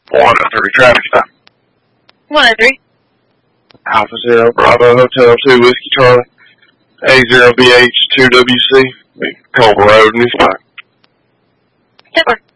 103 traffic stop. 103. Alpha Zero Bravo Hotel 2 Whiskey Charlie. A0BH 2WC. Culver Road, New Spot. 10-4.